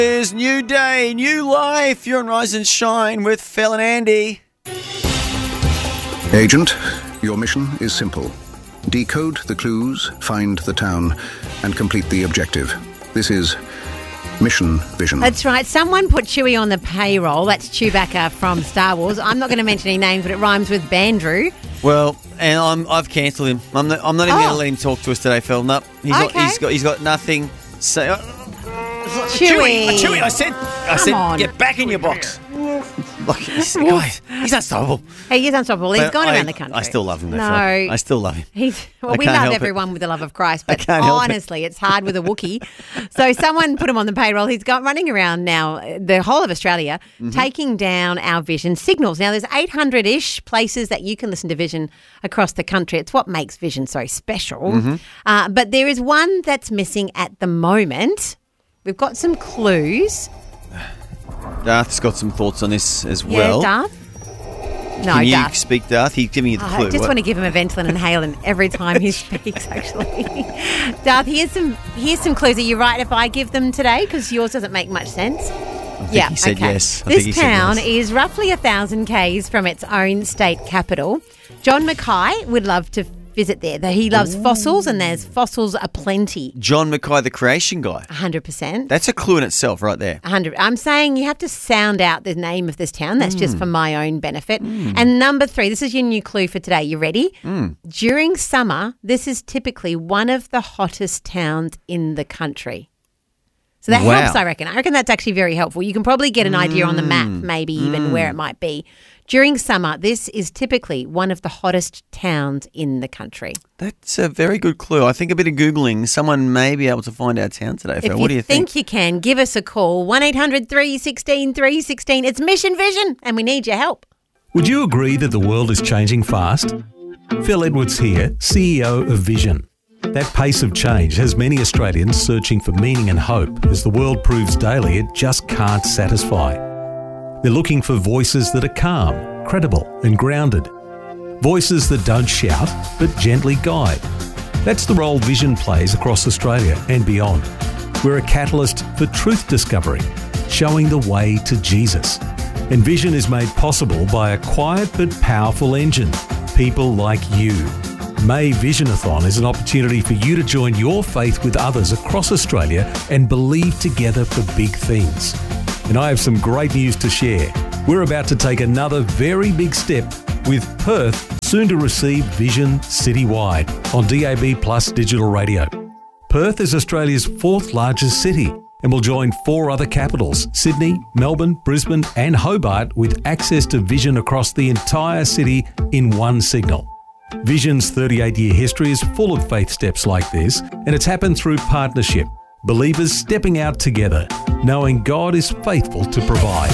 There's new day, new life. You're on Rise and Shine with Phil and Andy. Agent, your mission is simple. Decode the clues, find the town, and complete the objective. This is Mission Vision. That's right. Someone put Chewie on the payroll. That's Chewbacca from Star Wars. I'm not going to mention any names, but it rhymes with Bandrew. Well, and I've cancelled him. I'm not even going to let him talk to us today, Phil. No, he's got nothing. Say, Chewie, I said, get back in your box. Look, he's unstoppable. He is unstoppable. He's gone around the country. I still love him, though, Phil. I still love him. We love everyone with the love of Christ, but honestly, it's hard with a Wookiee. So someone put him on the payroll. He's running around now, the whole of Australia, taking down our Vision signals. Now, there's 800-ish places that you can listen to Vision across the country. It's what makes Vision so special. But there is one that's missing at the moment. We've got some clues. Darth's got some thoughts on this as well. Yeah, Darth? No, Can you Darth. speak, Darth? He's giving you the clue. I just want to give him a Ventolin and Halen every time he speaks, actually. Darth, here's some clues. Are you right if I give them today? Because yours doesn't make much sense. He said yes. This town is roughly 1,000 k's from its own state capital. John Mackay would love to visit there. He loves fossils, and there's fossils aplenty. John Mackay, the creation guy. 100%. That's a clue in itself right there. 100. I'm saying you have to sound out the name of this town. That's just for my own benefit. And number 3, this is your new clue for today. You ready? During summer, this is typically one of the hottest towns in the country. So that helps, I reckon. I reckon that's actually very helpful. You can probably get an idea on the map, maybe even where it might be. During summer, this is typically one of the hottest towns in the country. That's a very good clue. I think a bit of Googling, someone may be able to find our town today, Phil. What do you think? If you can, give us a call, 1-800-316-316. It's Mission Vision, and we need your help. Would you agree that the world is changing fast? Phil Edwards here, CEO of Vision. That pace of change has many Australians searching for meaning and hope as the world proves daily it just can't satisfy. They're looking for voices that are calm, credible and grounded. Voices that don't shout but gently guide. That's the role Vision plays across Australia and beyond. We're a catalyst for truth discovery, showing the way to Jesus. And Vision is made possible by a quiet but powerful engine, people like you. May Visionathon is an opportunity for you to join your faith with others across Australia and believe together for big things. And I have some great news to share. We're about to take another very big step with Perth soon to receive Vision citywide on DAB Plus digital radio. Perth is Australia's 4th largest city and will join 4 other capitals, Sydney, Melbourne, Brisbane and Hobart, with access to Vision across the entire city in one signal. Vision's 38-year history is full of faith steps like this, and it's happened through partnership. Believers stepping out together, knowing God is faithful to provide.